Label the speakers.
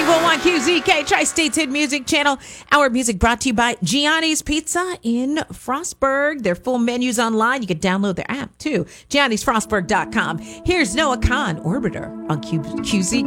Speaker 1: 501 QZK, Tri-States Hit Music Channel. Our music brought to you by Gianni's Pizza in Frostburg. Their full menu's online. You can download their app, too. Gianni'sFrostburg.com. Here's Noah Kahn, Orbiter, on QZK.